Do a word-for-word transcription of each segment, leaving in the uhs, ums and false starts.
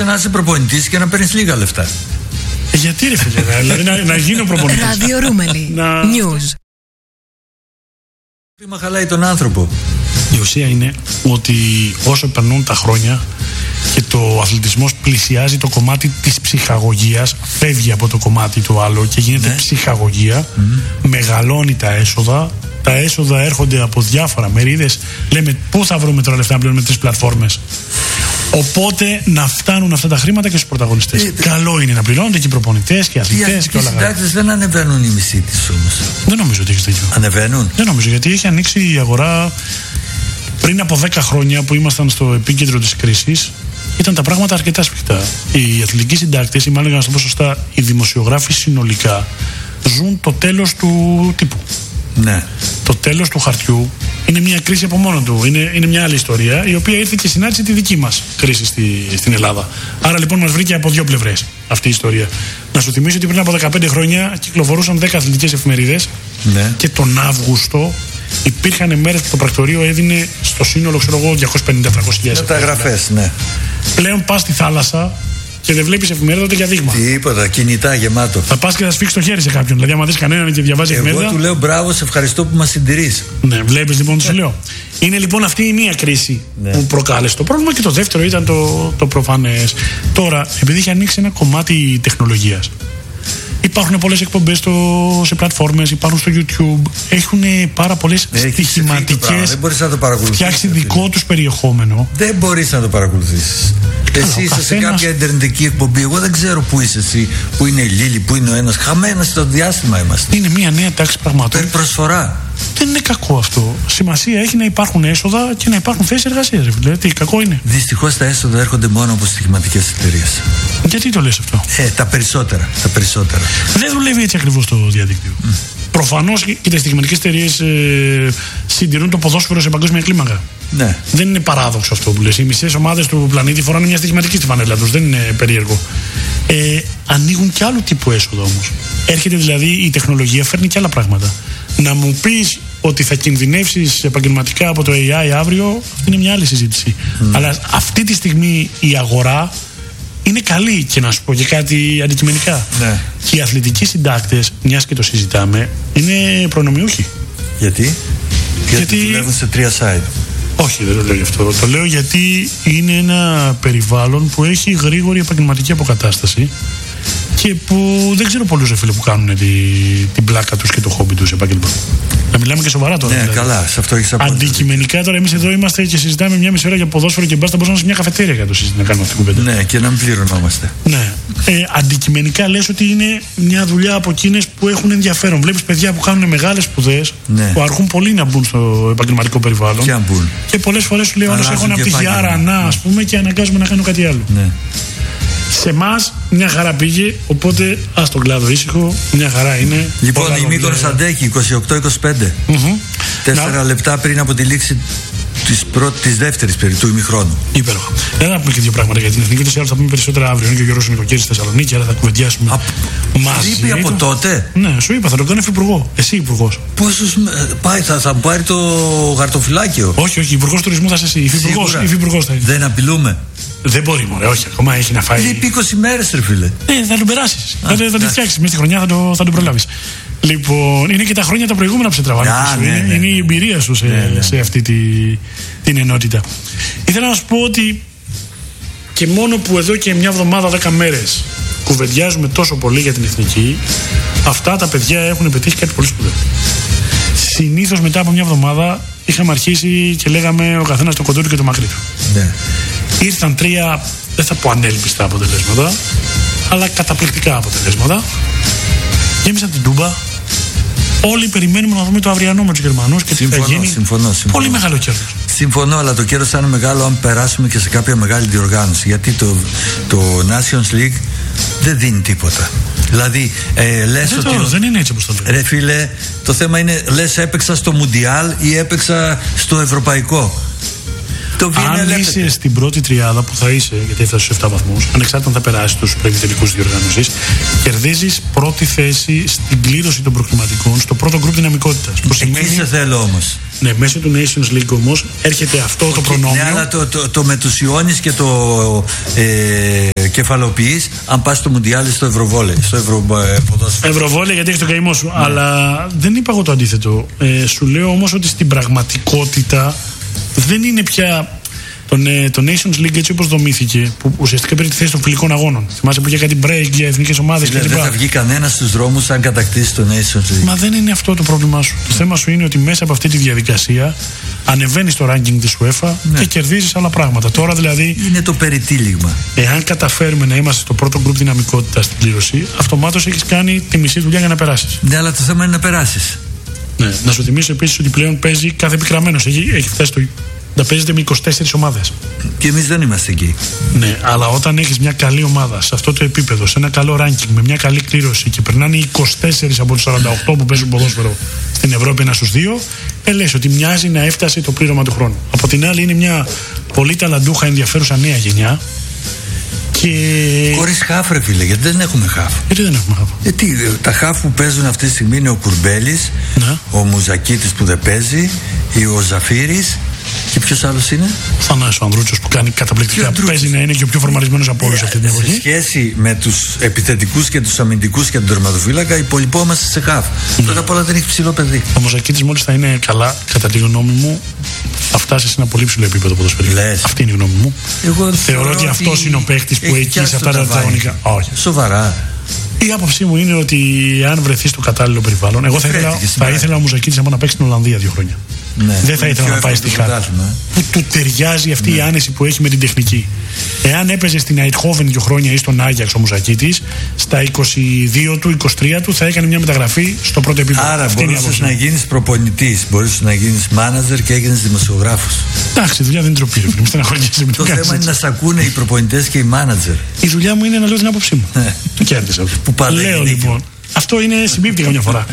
μπορούσε να είσαι προπονητής και να παίρνεις λίγα λεφτά. Ε, γιατί ρε φίλε, δηλαδή να, να γίνω προπονητής. Ράδιο Ρούμελι. να... News. Μα χαλάει τον άνθρωπο. Η ουσία είναι ότι όσο περνούν τα χρόνια και το αθλητισμός πλησιάζει το κομμάτι της ψυχαγωγίας, φεύγει από το κομμάτι το άλλο και γίνεται ναι. ψυχαγωγία, mm. μεγαλώνει τα έσοδα. Τα έσοδα έρχονται από διάφορα μερίδες. Λέμε πού θα βρούμε τώρα λεφτά να πληρώνουμε τρεις πλατφόρμες. Οπότε να φτάνουν αυτά τα χρήματα και στους πρωταγωνιστές. Ε, Καλό είναι να πληρώνονται και οι προπονητές και οι αθλητές και όλα αυτά. Οι συντάκτες δεν ανεβαίνουν οι μισοί της όμως. Δεν νομίζω ότι έχεις δίκιο. Ανεβαίνουν. Δεν νομίζω, γιατί έχει ανοίξει η αγορά πριν από δέκα χρόνια που ήμασταν στο επίκεντρο της κρίσης. Ήταν τα πράγματα αρκετά σφιχτά. Οι αθλητικοί συντάκτες, ή μάλλον να το πω σωστά, οι δημοσιογράφοι συνολικά ζουν το τέλος του τύπου. Ναι. Το τέλος του χαρτιού είναι μια κρίση από μόνο του. Είναι, είναι μια άλλη ιστορία, η οποία ήρθε και συνάντησε τη δική μας κρίση στη, στην Ελλάδα. Άρα λοιπόν μας βρήκε από δύο πλευρές αυτή η ιστορία. Να σου θυμίσω ότι πριν από δεκαπέντε χρόνια κυκλοφορούσαν δέκα αθλητικές εφημερίδες ναι. και τον Αύγουστο υπήρχαν μέρες που το πρακτορείο έδινε στο σύνολο, ξέρω εγώ, διακόσιες πενήντα με τριακόσιες χιλιάδες. Μεταγραφές, ναι. Πλέον πας στη θάλασσα και δεν βλέπεις εφημερίδα ούτε για δείγμα. Τίποτα, κινητά γεμάτο. Θα πας και θα σφίξεις το χέρι σε κάποιον. Δηλαδή, άμα δεις κανέναν και διαβάζει εφημερίδα. Εγώ του λέω μπράβο, σε ευχαριστώ που μας συντηρείς. Ναι, βλέπεις λοιπόν τι σου λέω. Είναι λοιπόν αυτή η μία κρίση ναι. που προκάλεσε το πρόβλημα, και το δεύτερο ήταν το, το προφανές. Τώρα, επειδή έχει ανοίξει ένα κομμάτι τεχνολογίας, υπάρχουν πολλές εκπομπές σε πλατφόρμες, υπάρχουν στο YouTube, έχουν πάρα πολλές στοιχηματικές. Δεν μπορείς να το παρακολουθήσεις. Φτιάξει δικό τους περιεχόμενο. Δεν μπορείς να το παρακολουθήσεις. Εσύ είσαι καθένας... σε κάποια ιντερνετική εκπομπή. Εγώ δεν ξέρω πού είσαι εσύ, πού είναι η Λίλη, πού είναι ο ένας. Χαμένος στο διάστημα είμαστε. Είναι μια νέα τάξη πραγμάτων. Δεν προσφορά. Δεν είναι κακό αυτό. Σημασία έχει να υπάρχουν έσοδα και να υπάρχουν θέσεις εργασίας. Δηλαδή, τι κακό είναι. Δυστυχώς τα έσοδα έρχονται μόνο από στοιχηματικές εταιρείες. Γιατί το λες αυτό? Ε, τα περισσότερα. Τα περισσότερα. Δεν δουλεύει έτσι ακριβώς το διαδίκτυο. Mm. Προφανώς και τα στοιχηματικές εταιρείες ε, συντηρούν το ποδόσφαιρο σε παγκόσμια κλίμακα. Ναι. Δεν είναι παράδοξο αυτό που λες. Οι μισές ομάδες του πλανήτη φοράνε μια στοιχηματική στη φανέλα τους. Δεν είναι περίεργο. Ε, ανοίγουν και άλλου τύπου έσοδα όμως. Έρχεται δηλαδή η τεχνολογία, φέρνει και άλλα πράγματα. Να μου πεις ότι θα κινδυνεύσεις επαγγελματικά από το έι άι αύριο, αυτή είναι μια άλλη συζήτηση. Mm. Αλλά αυτή τη στιγμή η αγορά είναι καλή, και να σου πω και κάτι αντικειμενικά. Ναι. Και οι αθλητικοί συντάκτες, μιας και το συζητάμε, είναι προνομιούχοι. Γιατί? Γιατί, γιατί δουλεύουν σε τρία site. Όχι, δεν το λέω γι' αυτό. Το λέω γιατί είναι ένα περιβάλλον που έχει γρήγορη επαγγελματική αποκατάσταση και που δεν ξέρω πολλούς ρε φίλε που κάνουν τη, την πλάκα τους και το χόμπι τους επάγγελμα. Να μιλάμε και σοβαρά τώρα. Ναι, δηλαδή. Καλά, σε αυτό έχεις απόλυτο. Αντικειμενικά τώρα εμείς εδώ είμαστε και συζητάμε μια μισή ώρα για ποδόσφαιρο και μπάστα, μπορούμε να σε μια καφετέρια για το συζητάμε, να κάνουμε αυτή την κουβέντα. Ναι, και να μην πληρωνόμαστε. Ναι. Ε, αντικειμενικά λες ότι είναι μια δουλειά από εκείνες που έχουν ενδιαφέρον. Βλέπεις παιδιά που κάνουν μεγάλες σπουδές, ναι. που αρχούν πολύ να μπουν στο επαγγελματικό περιβάλλον. Και αν μπουν. Και πολλές φορές σου λέει: Όλος έχω ένα πτυχιάρα να, ας πούμε, και αναγκάζομαι να κάνω κάτι άλλο. Ναι. Σε εμάς μια χαρά πήγε, οπότε ας τον κλάδο ήσυχο, μια χαρά είναι. Λοιπόν, η Μύκονος αντέχει είκοσι οκτώ είκοσι πέντε. Mm-hmm. Τέσσερα να... λεπτά πριν από τη λήξη της, πρώτη, της δεύτερης περί του ημιχρόνου. Υπέροχα. Δεν θα πούμε και δύο πράγματα για την εθνική, ούτως ή άλλως θα πούμε περισσότερα αύριο. Είναι και ο Γιώργος Νοικοκύρης στη Θεσσαλονίκη, άρα θα κουβεντιάσουμε Α, μαζί. Σου είπε από του... τότε. Ναι, σου είπα, θα το κάνω υφυπουργό. Εσύ υπουργός. Πόσους πάει, θα, θα πάρει το χαρτοφυλάκιο. Όχι, όχι, υπουργός τουρισμού θα είσαι εσύ. Υφυπουργός, υφυπουργός θα είναι. Δεν απειλούμε. Δεν μπορεί, μωρέ, όχι, ακόμα έχει να φάει. Λείπει είκοσι μέρες, ρε φίλε. Ναι, θα τον περάσεις. Θα, θα τη φτιάξεις. Μέσα στη χρονιά θα το, θα το προλάβεις. Λοιπόν, είναι και τα χρόνια τα προηγούμενα που σε τραβάνε. Ναι, ναι, ναι. Είναι η εμπειρία σου σε, ναι, ναι. σε αυτή τη, την ενότητα. Ήθελα να σου πω ότι και μόνο που εδώ και μια εβδομάδα, δέκα μέρες κουβεντιάζουμε τόσο πολύ για την εθνική, αυτά τα παιδιά έχουν πετύχει κάτι πολύ σπουδαίο. Συνήθως μετά από μια εβδομάδα είχαμε αρχίσει και λέγαμε ο καθένας το κοντό του και το μακρύ του. Ναι. Ήρθαν τρία, δεν θα πω ανέλπιστα αποτελέσματα, αλλά καταπληκτικά αποτελέσματα. Γέμισαν την Τούμπα. Όλοι περιμένουμε να δούμε το αυριανό με τους Γερμανούς και τι θα γίνει. Συμφωνώ, συμφωνώ. Πολύ μεγάλο κέρδος. Συμφωνώ, αλλά το κέρδος θα είναι μεγάλο αν περάσουμε και σε κάποια μεγάλη διοργάνωση. Γιατί το, το Nations League δεν δίνει τίποτα. Δηλαδή, ε, λες δεν, ότι. Το, δεν είναι έτσι όπως το λέω. Ρε φίλε, το θέμα είναι, λες έπαιξα στο Μουντιάλ ή έπαιξα στο Ευρωπαϊκό. Αν είσαι στην πρώτη τριάδα που θα είσαι, γιατί έφτασε στους επτά βαθμούς, ανεξάρτητα αν θα περάσει τους προημιτελικούς διοργανώσεις, κερδίζεις πρώτη θέση στην κλήρωση των προκριματικών, στο πρώτο γκρουπ δυναμικότητας. Εκεί σημαίνει... σε θέλω όμως. Ναι, μέσω του Nations League όμως έρχεται αυτό okay, το προνόμιο. Ναι, αλλά το, το, το μετουσιώνεις και το. Ε, κεφαλοποιείς αν πας στο Μουντιάλ στο Ευρωβόλεϊ, στο Ευρωποδόσφαιρο. Ευρωβόλεϊ, γιατί έχει το καημό σου. Ναι. Αλλά δεν είπα εγώ το αντίθετο. Ε, σου λέω όμως ότι στην πραγματικότητα δεν είναι πια. Το, το Nations League έτσι όπως δομήθηκε, που ουσιαστικά πήρε τη θέση των φιλικών αγώνων. Θυμάσαι που είχε κάτι break για εθνικές ομάδες κλπ. Δεν θα βγει κανένα στους δρόμους αν κατακτήσει το Nations League. Μα δεν είναι αυτό το πρόβλημά σου. Το θέμα σου είναι ότι μέσα από αυτή τη διαδικασία ανεβαίνεις το ranking της UEFA ναι. και κερδίζεις άλλα πράγματα. Τώρα δηλαδή. Είναι το περιτύλιγμα. Εάν καταφέρουμε να είμαστε στο πρώτο γκρουπ δυναμικότητα στην κλήρωση, αυτομάτως έχεις κάνει τη μισή δουλειά για να περάσεις. Ναι, αλλά το θέμα είναι να περάσεις. Ναι. Να σου θυμίσω επίσης ότι πλέον παίζει κάθε επικραμμένος. Έχει, έχει φτάσει το. Να παίζετε με είκοσι τέσσερις ομάδες. Και εμείς δεν είμαστε εκεί. Ναι, αλλά όταν έχεις μια καλή ομάδα σε αυτό το επίπεδο, σε ένα καλό ranking, με μια καλή κλήρωση και περνάνε είκοσι τέσσερις από τους σαράντα οκτώ που παίζουν ποδόσφαιρο στην Ευρώπη ένα στους δύο, ε, λες ότι μοιάζει να έφτασε το πλήρωμα του χρόνου. Από την άλλη, είναι μια πολύ ταλαντούχα, ενδιαφέρουσα νέα γενιά. Και... Χωρίς χαφ, ρε φίλε, γιατί δεν έχουμε χαφ. Γιατί δεν έχουμε χαφ. Γιατί τα χαφ που παίζουν αυτή τη στιγμή είναι ο Κουρμπέλης, ναι. ο Μουζακίτης που δεν παίζει, ο Ζαφύρης. Και ποιος άλλος είναι? Ο Θανάσης ο Ανδρούτσος που κάνει καταπληκτικά. Παίζει να είναι και ο πιο φορμαρισμένος από όλους αυτή την εποχή. Σε σχέση με τους επιθετικούς και τους αμυντικούς και τον τερματοφύλακα, υπολοιπόμαστε σε χαφ. Ναι. Πρώτα απ' όλα δεν έχει ψηλό παιδί. Ο Μουζακίτης μόλις θα είναι καλά, κατά τη γνώμη μου, θα φτάσει σε ένα πολύ ψηλό επίπεδο ποδοσφαιρικού. Αυτή είναι η γνώμη μου. Εγώ θεωρώ ότι αυτός είναι ο παίκτης που εκεί σε αυτά τα τετραγωνικά. Όχι. Σοβαρά. Η άποψή μου είναι ότι αν βρεθεί στο κατάλληλο περιβάλλον, εγώ θα ήθελα, θα ήθελα ο Μουζακίτης να παίξει στην Ολλανδία δύο χρόνια. Ναι, δεν θα ήθελα να πάει στη Χάρη που του ταιριάζει αυτή ναι. η άνεση που έχει με την τεχνική. Εάν έπαιζε στην Αιτχόβεν δύο χρόνια ή στον Άγιαξ ο Μουζακίτης, στα είκοσι δύο του, είκοσι τρία του θα έκανε μια μεταγραφή στο πρώτο επίπεδο. Άρα μπορούσες να γίνεις προπονητής, μπορούσες να γίνεις μάνατζερ και έγινες δημοσιογράφος. Εντάξει, η δουλειά δεν είναι τροπή. Το θέμα είναι να σ' ακούνε οι προπονητές και οι μάνατζερ. Η δουλειά μου είναι να λέω την άποψή μου. Το κέρδισα. Λέω λοιπόν. Αυτό είναι συμπίπτει καμιά φορά.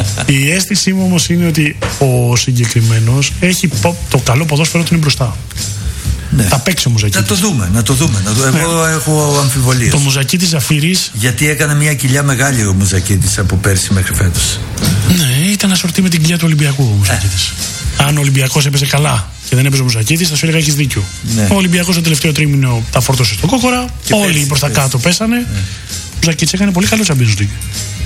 Η αίσθησή μου όμως είναι ότι ο συγκεκριμένος έχει το καλό ποδόσφαιρο του είναι μπροστά. Ναι. Θα παίξει ο Μουζακίτης. Να το δούμε, να το δούμε. Να το... Ναι. Εγώ έχω αμφιβολίες. Το Μουζακίτης Ζαφύρης. Γιατί έκανε μια κοιλιά μεγάλη ο Μουζακίτης από πέρσι μέχρι φέτος. Ναι, ήταν ασορτή με την κοιλιά του Ολυμπιακού ο Μουζακίτης. Ε. Αν ο Ολυμπιακός έπαιζε καλά και δεν έπαιζε ο Μουζακίτης, θα σου έλεγα έχεις δίκιο. Ναι. Ο Ολυμπιακός το τελευταίο τρίμηνο τα φόρτωσε στο κόκορα. Και όλοι προς τα κάτω πέσανε. Ναι. Ο Μουζακίτης έκανε πολύ καλό Champions League.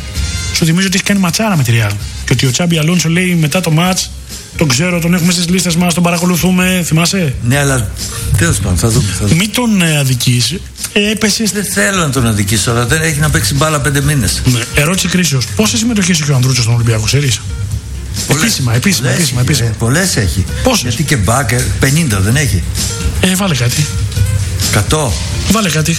Σου θυμίζω ότι έχει κάνει ματσάρα με τη Real. Και ότι ο Τσάμπι Αλόνσο λέει μετά το μάτς, τον ξέρω, τον έχουμε στις λίστες μας, τον παρακολουθούμε, θυμάσαι. Ναι, αλλά τέλος πάντων, θα δούμε. Θα δούμε. Μην τον ε, αδικείς. Ε, έπεσε. Δεν θέλω να τον αδικήσω, αλλά δεν έχει να παίξει μπάλα πέντε μήνες. Ναι. Ερώτηση κρίσεως. Πόσες συμμετοχές έχει ο Ανδρούτσος στον Ολυμπιακό, ξέρεις? Επίσημα, επίσημα. Πολλές επίσημα, έχει, επίσημα. Ε, πολλές έχει. Πόσες? Γιατί και μπάκερ, πενήντα δεν έχει. Ε, βάλε κάτι. εκατό. Βάλε κάτι.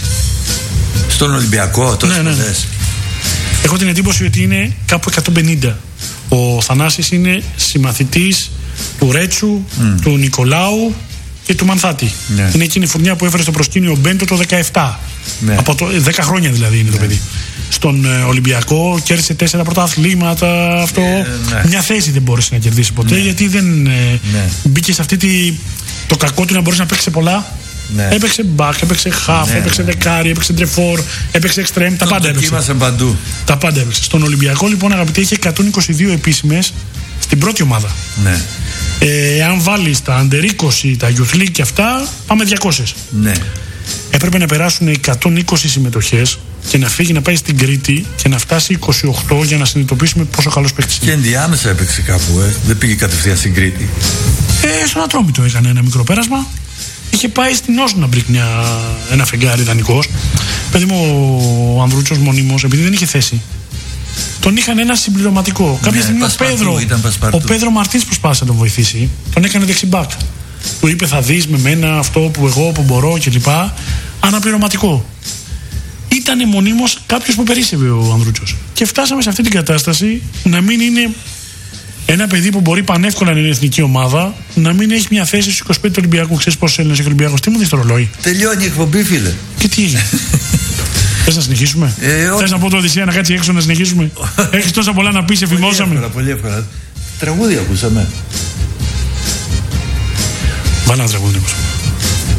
Στον Ολυμπιακό, τόσο ναι, ναι, ναι. Έχω την εντύπωση ότι είναι κάπου εκατόν πενήντα. Ο Θανάσης είναι συμμαθητής του Ρέτσου, mm. του Νικολάου και του Μανθάτη. Ναι. Είναι εκείνη η φουρνιά που έφερε στο προσκήνιο Μπέντο το δεκαεπτά. Ναι. Από το δέκα χρόνια δηλαδή είναι ναι. το παιδί. Στον ε, Ολυμπιακό κέρδισε τέσσερα πρωταθλήματα. Αυτό. Ε, ναι. Μια θέση δεν μπόρεσε να κερδίσει ποτέ ναι. γιατί δεν ε, ναι. μπήκε σε αυτή τη, το κακό του να μπορέσει να παίξει πολλά. Ναι. Έπαιξε μπακ, έπαιξε χαφ, ναι, έπαιξε ναι. δεκάρι, έπαιξε τρεφόρ, έπαιξε εξτρέμ, τα πάντα έπαιξε. Παντού. Τα πάντα έπαιξε. Στον Ολυμπιακό λοιπόν, αγαπητοί, έχει εκατόν είκοσι δύο επίσημες στην πρώτη ομάδα. Ναι. Ε, αν βάλεις τα Under είκοσι, τα Youth League και αυτά, πάμε διακόσιες. Ναι. Έπρεπε να περάσουν εκατόν είκοσι συμμετοχές και να φύγει να πάει στην Κρήτη και να φτάσει είκοσι οκτώ για να συνειδητοποιήσουμε πόσο καλός παίκτης είναι. Και ενδιάμεσα έπαιξε κάπου, ε. Δεν πήγε κατευθείαν στην Κρήτη. Ε, στον Ατρόμητο έκανε ένα μικρό πέρασμα. Είχε πάει στην Όσναμπρικ μια, ένα φεγγάρι ιδανικός. Παιδί μου, ο Ανδρούτσος μονίμως, επειδή δεν είχε θέση, τον είχαν ένα συμπληρωματικό. Ναι, κάποια στιγμή ο Πέδρο, ο Πέδρο Μαρτίνς προσπάθησε να τον βοηθήσει. Τον έκανε δεξιμπάκ. Του είπε θα δεις με μένα αυτό που εγώ που μπορώ κλπ. Αναπληρωματικό. Ήτανε μονίμως κάποιος που περίσσευε ο Ανδρούτσος. Και φτάσαμε σε αυτή την κατάσταση να μην είναι ένα παιδί που μπορεί πανεύκολα να είναι εθνική ομάδα, να μην έχει μια θέση στους είκοσι πέντε του Ολυμπιακού. Ξέρεις πόσους Έλληνες έχει ο Ολυμπιακός? Τι μου δεις το ρολόι? Τελειώνει η εκπομπή, φίλε. Και τι έγινε? Θες να συνεχίσουμε? Ε, ό... Θες να πω το Οδυσσέα να κάτσει έξω να συνεχίσουμε? Έχεις τόσα πολλά να πεις, εφημώσαμε. Πολύ εύκολα, πολύ εύκολα. Τραγούδι ακούσαμε. Βάλε ένα τραγούδι.